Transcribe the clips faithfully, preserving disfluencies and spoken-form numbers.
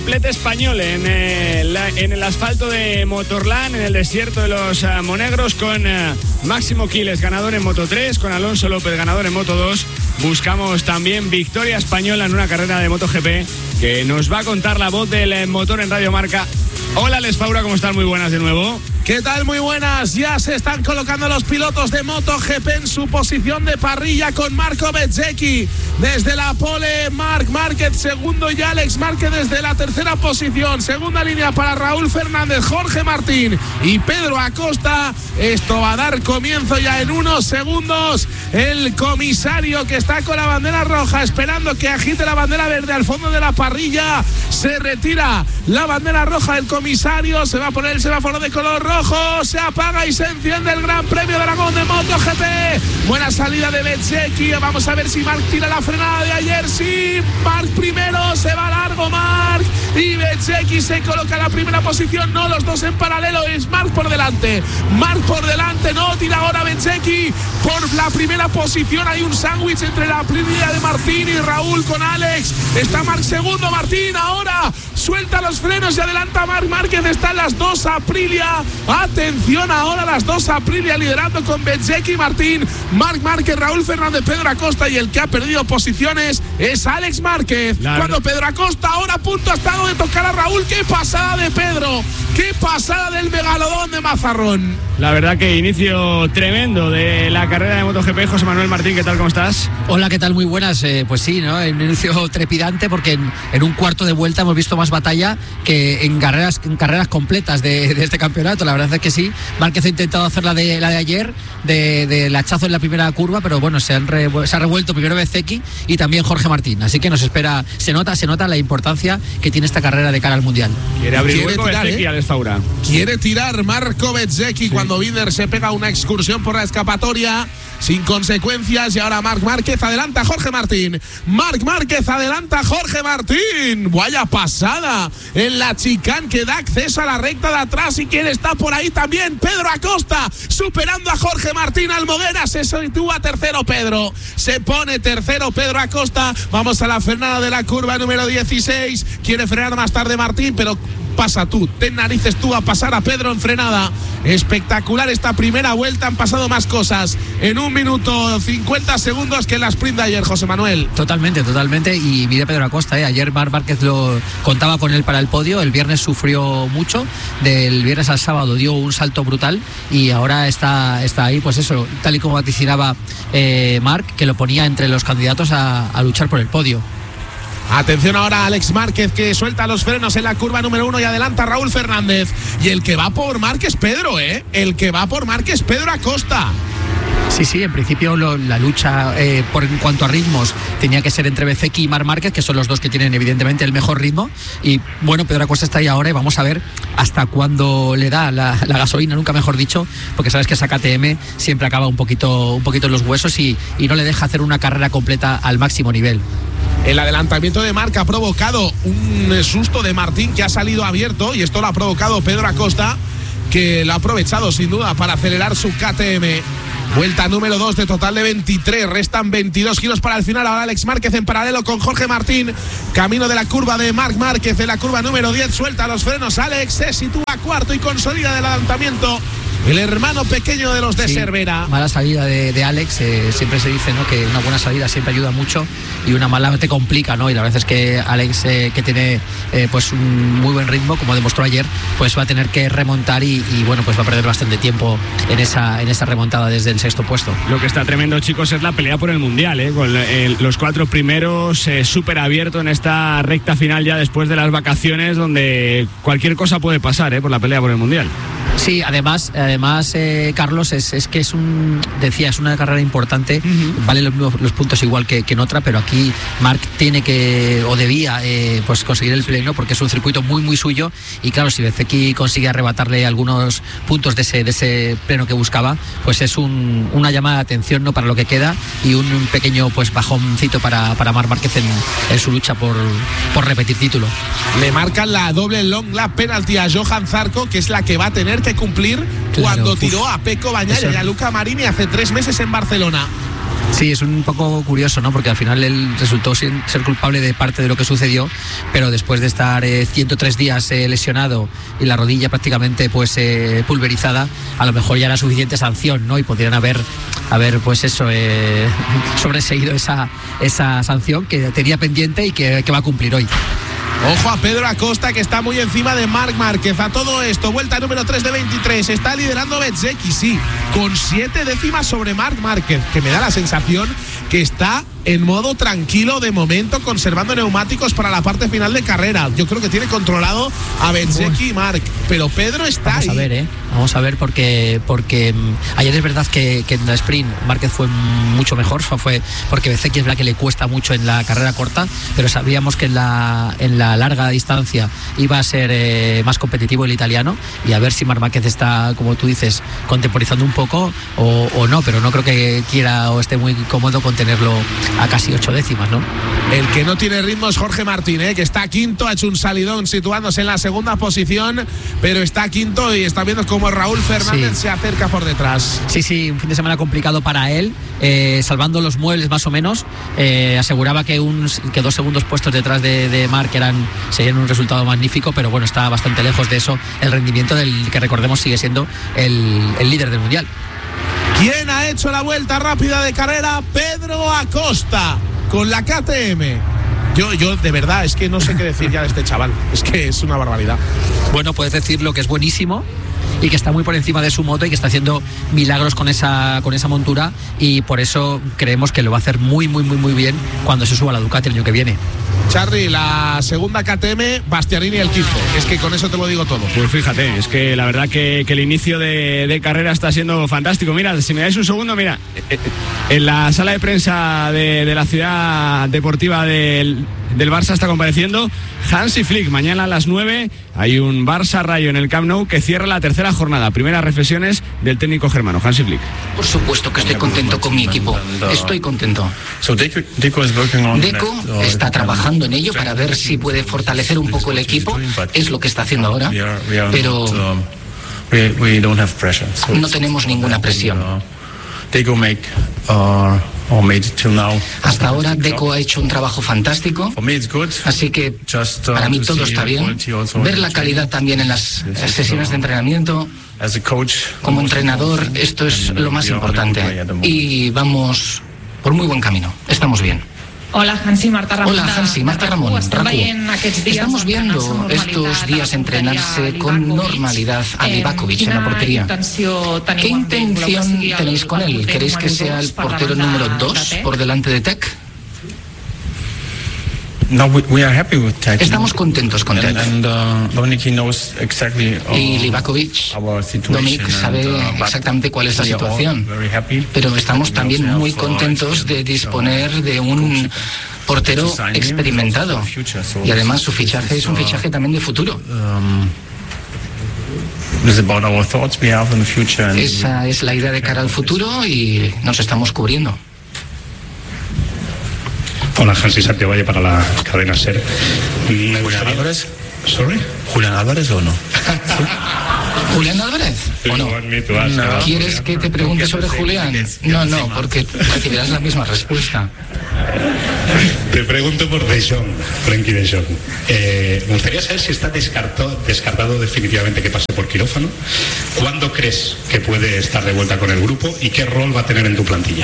Triplete español en el, en el asfalto de Motorland, en el desierto de los uh, Monegros, con uh, Máximo Quiles, ganador en Moto tres, con Alonso López, ganador en Moto dos. Buscamos también victoria española en una carrera de MotoGP que nos va a contar la voz del motor en Radio Marca. Hola, Les Faura, ¿cómo están? Muy buenas de nuevo. ¿Qué tal? Muy buenas. Ya se están colocando los pilotos de MotoGP en su posición de parrilla, con Marco Bezzecchi desde la pole, Marc Márquez segundo y Alex Márquez desde la tercera posición. Segunda línea para Raúl Fernández, Jorge Martín y Pedro Acosta. Esto va a dar comienzo ya en unos segundos. El comisario, que está con la bandera roja esperando que agite la bandera verde al fondo de la parrilla, se retira la bandera roja del comisario, se va a poner el semáforo de color rojo, se apaga y se enciende el Gran Premio de Aragón de MotoGP. Buena salida de Bezzecchi. Vamos a ver si Marc tira la frenada de ayer. Sí, Marc primero, se va largo Marc, y Bezzecchi se coloca en la primera posición. No, los dos en paralelo, es Marc por delante, Marc por delante, no, tira ahora Bezzecchi por la primera posición. Hay un sándwich entre la Aprilia de Martín y Raúl con Alex. Está Marc segundo, Martín ahora suelta los frenos y adelanta Marc Márquez. Están las dos Aprilia. Atención ahora, las dos Aprilia liderando con Bezzecchi y Martín. Marc Márquez, Raúl Fernández, Pedro Acosta, y el que ha perdido posiciones es Alex Márquez. La Cuando Pedro Acosta ahora a punto ha estado de tocar a Raúl. ¡Qué pasada de Pedro! ¡Qué pasada del megalodón de Mazarrón! La verdad que inicio tremendo de la carrera de MotoGP. José Manuel Martín, ¿qué tal? ¿Cómo estás? Hola, ¿qué tal? Muy buenas. Eh, pues sí, ¿no? Un inicio trepidante, porque en, en un cuarto de vuelta hemos visto más batalla que en carreras, en carreras completas de, de este campeonato. La verdad es que sí. Márquez ha intentado hacer la de, la de ayer, de, del hachazo en la primera curva, pero bueno, se, han re, se ha revuelto primero Bezzecchi y también Jorge Martín. Así que nos espera, se nota, se nota la importancia que tiene esta carrera de cara al Mundial. Quiere abrir Quiere hueco tirar, Bezzecchi, ¿eh? Alex Faura. Quiere tirar Marco Bezzecchi, sí. Cuando Binder se pega una excursión por la escapatoria sin consecuencias, y ahora Marc Márquez adelanta a Jorge Martín. Marc Márquez adelanta a Jorge Martín. Vaya pasada en la chicane que da acceso a la recta de atrás. Y quien está por ahí también, Pedro Acosta, superando a Jorge Martín. Almoguera se sitúa tercero Pedro. Se pone tercero Pedro Acosta. Vamos a la frenada de la curva número dieciséis. Quiere frenar más tarde Martín, pero pasa tú, ten narices tú a pasar a Pedro en frenada. Espectacular esta primera vuelta, han pasado más cosas en un minuto cincuenta segundos que en la sprint de ayer, José Manuel. Totalmente, totalmente, y mire Pedro Acosta, ¿eh? Ayer Marc Márquez lo contaba con él para el podio, el viernes sufrió mucho, del viernes al sábado dio un salto brutal y ahora está, está ahí, pues eso, tal y como vaticinaba eh, Marc, que lo ponía entre los candidatos a, a luchar por el podio. Atención ahora a Alex Márquez, que suelta los frenos en la curva número uno y adelanta a Raúl Fernández. Y el que va por Marc es Pedro, ¿eh? El que va por Marc es Pedro Acosta. Sí, sí, en principio lo, la lucha eh, por en cuanto a ritmos tenía que ser entre Bezzecchi y Marc Márquez, que son los dos que tienen evidentemente el mejor ritmo. Y bueno, Pedro Acosta está ahí ahora y vamos a ver hasta cuándo le da la, la gasolina, nunca mejor dicho, porque sabes que esa K T M siempre acaba un poquito, un poquito en los huesos y, y no le deja hacer una carrera completa al máximo nivel. El adelantamiento de Marc ha provocado un susto de Martín, que ha salido abierto, y esto lo ha provocado Pedro Acosta, que lo ha aprovechado sin duda para acelerar su K T M. Vuelta número dos de total de veintitrés, restan veintidós giros para el final. Ahora Alex Márquez en paralelo con Jorge Martín, camino de la curva de Marc Márquez, de la curva número diez, suelta los frenos Alex, se sitúa cuarto y consolida el adelantamiento el hermano pequeño de los de sí, Cervera. Mala salida de, de Alex, eh, siempre se dice, ¿no?, que una buena salida siempre ayuda mucho y una mala te complica, ¿no? Y la verdad es que Alex, eh, que tiene eh, pues un muy buen ritmo, como demostró ayer, pues va a tener que remontar y, y bueno, pues va a perder bastante tiempo en esa, en esa remontada desde el sexto puesto. Lo que está tremendo, chicos, es la pelea por el Mundial, ¿eh? Con el, los cuatro primeros, eh, súper abierto en esta recta final ya después de las vacaciones, donde cualquier cosa puede pasar, ¿eh?, por la pelea por el Mundial. Sí, además, además eh, Carlos, es, es que es un, decía, es una carrera importante, uh-huh. Vale los, los puntos igual que, que en otra, pero aquí Marc tiene que, o debía, eh, pues conseguir el pleno, porque es un circuito muy, muy suyo, y claro, si Bezzecchi consigue arrebatarle algunos puntos de ese, de ese pleno que buscaba, pues es un, una llamada de atención, ¿no?, para lo que queda, y un, un pequeño pues bajoncito para, para Marc Márquez en, en su lucha por, por repetir título. Le marcan la doble long lap penalty a Johan Zarco, que es la que va a tener que cumplir claro, cuando uf. tiró a Pecco Bagnaia y a Luca Marini hace tres meses en Barcelona. Sí, es un poco curioso, ¿no? Porque al final él resultó ser culpable de parte de lo que sucedió, pero después de estar eh, ciento tres días eh, lesionado y la rodilla prácticamente pues eh, pulverizada, a lo mejor ya era suficiente sanción, ¿no? Y podrían haber, haber pues eso, eh, sobreseído esa, esa sanción que tenía pendiente y que, que va a cumplir hoy. Ojo a Pedro Acosta, que está muy encima de Marc Márquez. A todo esto, vuelta número tres de veintitrés. Está liderando Bezzecchi, sí, con siete décimas sobre Marc Márquez, que me da la sensación que está en modo tranquilo de momento, conservando neumáticos para la parte final de carrera. Yo creo que tiene controlado a Bezzecchi y Marc, pero Pedro está Vamos ahí. a ver, ¿eh? Vamos a ver, porque porque ayer es verdad que, que en la sprint Márquez fue mucho mejor, fue porque Bezzecchi es verdad que le cuesta mucho en la carrera corta, pero sabíamos que en la en la larga distancia iba a ser eh, más competitivo el italiano, y a ver si Marc Márquez está, como tú dices, contemporizando un poco o, o no, pero no creo que quiera o esté muy cómodo con tenerlo a casi ocho décimas, ¿no? El que no tiene ritmo es Jorge Martín, ¿eh? Que está quinto, ha hecho un salidón situándose en la segunda posición, pero está quinto y está viendo cómo Raúl Fernández sí. se acerca por detrás. Sí, sí, un fin de semana complicado para él, eh, salvando los muebles más o menos. Eh, aseguraba que, un, que dos segundos puestos detrás de, de Marc eran, serían un resultado magnífico, pero bueno, está bastante lejos de eso el rendimiento del que, recordemos, sigue siendo el, el líder del mundial. ¿Quién ha hecho la vuelta rápida de carrera? Pedro Acosta, con la K T M. Yo, yo de verdad, es que no sé qué decir ya de este chaval. Es que es una barbaridad. Bueno, puedes decirlo que es buenísimo y que está muy por encima de su moto y que está haciendo milagros con esa, con esa montura, y por eso creemos que lo va a hacer muy, muy, muy, muy bien cuando se suba a la Ducati el año que viene. Charly, la segunda K T M, Bastianini el quince. Es que con eso te lo digo todo. Pues fíjate, es que la verdad que, que el inicio de, de carrera está siendo fantástico. Mira, si me dais un segundo, mira, en la sala de prensa de, de la ciudad deportiva del, del Barça está compareciendo Hansi Flick. Mañana a las nueve hay un Barça Rayo en el Camp Nou que cierra la tercera jornada. Primeras reflexiones del técnico germano, Hansi Flick. Por supuesto que estoy contento con mi equipo. Estoy contento. Deco está trabajando en ello para ver si puede fortalecer un poco el equipo. Es lo que está haciendo ahora. Pero no tenemos ninguna presión. Hasta ahora Deco ha hecho un trabajo fantástico, así que para mí todo está bien. Ver la calidad también en las sesiones de entrenamiento. Como entrenador, esto es lo más importante. Y vamos por muy buen camino. Estamos bien. Hola Hansi, Marta Ramon. Hola Hansi, Marta Ramon. Estamos viendo estos días entrenarse con normalidad a Livakovic en la portería. ¿Qué intención tenéis con él? ¿Queréis que sea el portero número dos por delante de Tec? No, we, we are happy with Tec. Estamos contentos con Tec. And, uh, Dominic knows exactly, uh, y Livakovic, Dominic sabe exactamente cuál es la situación. Pero estamos también muy contentos de disponer de un portero experimentado. Y además su fichaje es un fichaje también de futuro. Esa es la idea de cara al futuro y nos estamos cubriendo. Hola, Hansi, Santiago Valle para la cadena SER. ¿Julián Álvarez? ¿Sorry? ¿Julián Álvarez o no? ¿Julián Álvarez? ¿O no? no? ¿Quieres que te pregunte sobre Julián? No, no, porque recibirás la misma respuesta. Te pregunto por De Jong, Frenkie De Jong. Eh, me gustaría saber si está descartado, descartado definitivamente que pase por quirófano. ¿Cuándo crees que puede estar de vuelta con el grupo y qué rol va a tener en tu plantilla?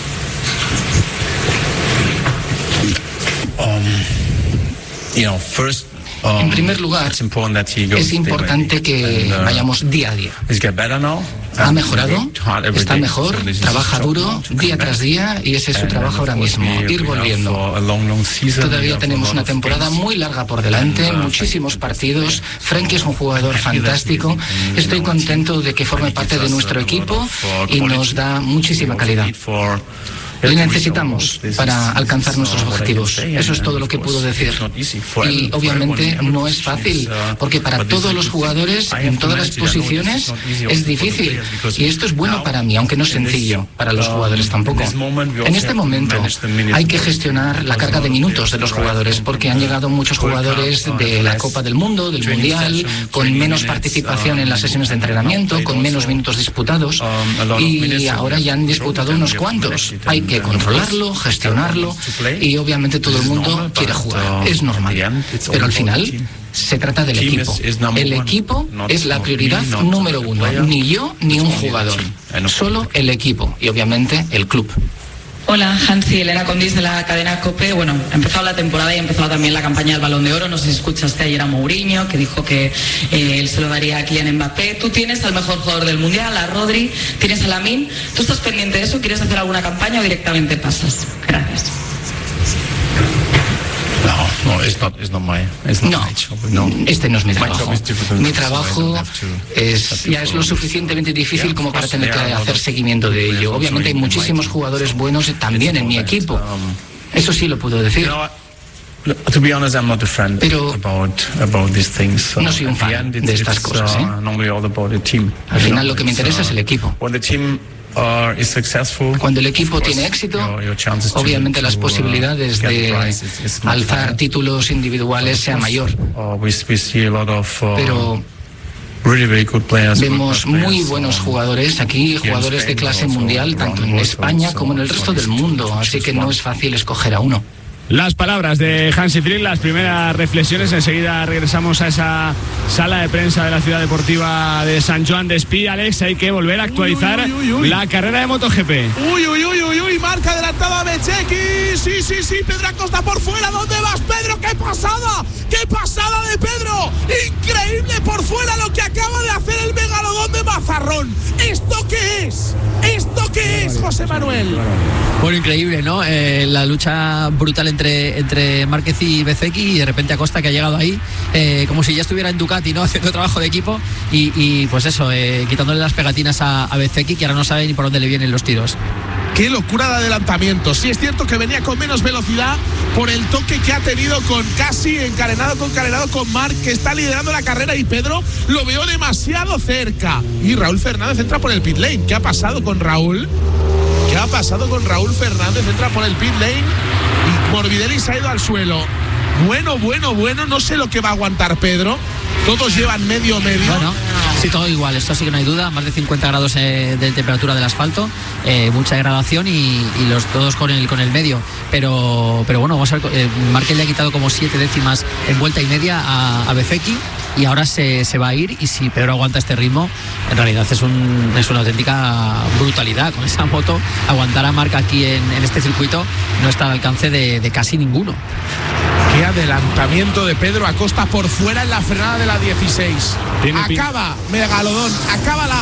Um, you know, first, um, en primer lugar, es importante que vayamos día a día. ¿Ha mejorado? ¿Está mejor? ¿Trabaja duro día tras día? Y ese es su trabajo ahora mismo, ir volviendo. Todavía tenemos una temporada muy larga por delante, muchísimos partidos. Frenkie es un jugador fantástico. Estoy contento de que forme parte de nuestro equipo y nos da muchísima calidad. Le necesitamos para alcanzar nuestros objetivos. Eso es todo lo que puedo decir. Y obviamente no es fácil, porque para todos los jugadores, en todas las posiciones, es difícil. Y esto es bueno para mí, aunque no es sencillo para los jugadores tampoco. En este momento hay que gestionar la carga de minutos de los jugadores, porque han llegado muchos jugadores de la Copa del Mundo, del Mundial, con menos participación en las sesiones de entrenamiento, con menos minutos disputados, y ahora ya han disputado unos cuantos. Hay que controlarlo, gestionarlo y obviamente todo el mundo quiere jugar. Es normal. Pero al final se trata del equipo. El equipo es la prioridad número uno. Ni yo ni un jugador. Solo el equipo y obviamente el club. Hola, Hansi, Elena Condis de la cadena COPE. Bueno, ha empezado la temporada y ha empezado también la campaña del Balón de Oro. No sé si escuchaste ayer a Mourinho, que dijo que eh, él se lo daría a Kylian Mbappé. Tú tienes al mejor jugador del Mundial, a Rodri, tienes a Lamine. ¿Tú estás pendiente de eso? ¿Quieres hacer alguna campaña o directamente pasas? Gracias. No, no, it's not, it's not my, it's not no, my job. No, este no es mi trabajo. Mi trabajo es, ya es lo suficientemente difícil como para tener que hacer seguimiento de ello. Obviamente hay muchísimos jugadores buenos también en mi equipo. Eso sí lo puedo decir. To be honest, I'm not a friend Pero about, about these things. No soy un fan de estas cosas. ¿eh? Al final lo que me interesa es el equipo. Cuando el equipo tiene éxito, obviamente las posibilidades de alzar títulos individuales sean mayor. Pero vemos muy buenos jugadores aquí, jugadores de clase mundial, tanto en España como en el resto del mundo, así que no es fácil escoger a uno. Las palabras de Hansi Flick, las primeras reflexiones. Enseguida regresamos a esa sala de prensa de la Ciudad Deportiva de San Joan de Espí. Alex, hay que volver a actualizar uy, uy, uy, uy. la carrera de MotoGP. Uy, uy, uy, uy, uy, marca adelantada Bezzecchi. Sí, sí, sí, Pedro Acosta por fuera. ¿Dónde vas, Pedro? ¡Qué pasada! ¡Qué pasada de Pedro! Increíble por fuera lo que acaba de hacer el megalodón de Mazarrón. ¿Esto qué es? ¿Esto qué es, José Manuel? Bueno, increíble, ¿no? Eh, la lucha brutal entre, entre Márquez y Bezzecchi, y de repente Acosta, que ha llegado ahí eh, como si ya estuviera en Ducati, ¿no? Haciendo trabajo de equipo y, y pues eso, eh, quitándole las pegatinas a, a Bezzecchi, que ahora no sabe ni por dónde le vienen los tiros. Qué locura de adelantamiento. Sí es cierto que venía con menos velocidad por el toque que ha tenido con casi encarenado con carenado con Marc, que está liderando la carrera, y Pedro lo veo demasiado cerca. Y Raúl Fernández entra por el pit lane. ¿Qué ha pasado con Raúl? ¿Qué ha pasado con Raúl Fernández? Entra por el pit lane y Morbidelli se ha ido al suelo. Bueno, bueno, bueno, no sé lo que va a aguantar Pedro. Todos llevan medio, medio. Bueno, sí, todo igual, esto sí que no hay duda. Más de cincuenta grados eh, de temperatura del asfalto, eh, mucha degradación y, y los todos con el con el medio. Pero pero bueno, vamos a ver, eh, Márquez le ha quitado como siete décimas en vuelta y media a, a Bezzecchi, y ahora se, se va a ir. Y si Pedro aguanta este ritmo, en realidad es, un, es una auténtica brutalidad. Con esa moto, aguantar a Marc aquí en, en este circuito no está al alcance de, de casi ninguno. Qué adelantamiento de Pedro Acosta por fuera en la frenada de la dieciséis. Acaba, megalodón, acábala.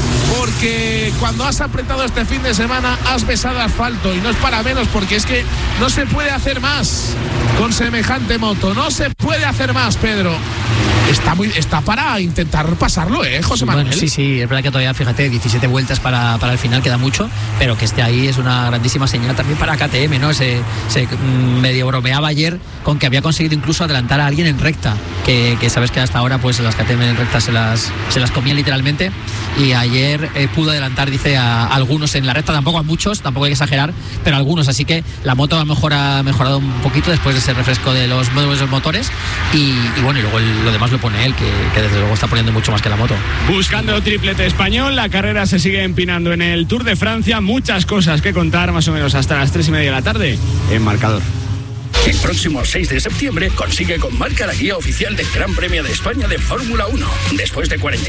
Porque cuando has apretado este fin de semana has besado asfalto, y no es para menos, porque es que no se puede hacer más con semejante moto. No se puede hacer más, Pedro. Está muy, está para intentar pasarlo, ¿eh, José Manuel? Bueno, sí, sí, es verdad que todavía, fíjate, diecisiete vueltas para, para el final, queda mucho, pero que esté ahí es una grandísima señal también para K T M, ¿no? Se, se medio bromeaba ayer con que había conseguido incluso adelantar a alguien en recta, que, que sabes que hasta ahora pues las K T M en recta se las, se las comían literalmente, y ayer eh, pudo adelantar, dice, a, a algunos en la recta, tampoco a muchos, tampoco hay que exagerar, pero a algunos, así que la moto a lo mejor ha mejorado un poquito después de ese refresco de los nuevos motores, y, y bueno, y luego el, lo demás lo pone él, que, que desde luego está poniendo mucho más que la moto. Buscando triplete español, la carrera se sigue empinando en el Tour de Francia, muchas cosas que contar, más o menos hasta las tres y media de la tarde en Marcador. El próximo seis de septiembre consigue con Marca la guía oficial del Gran Premio de España de Fórmula uno. Después de cuarenta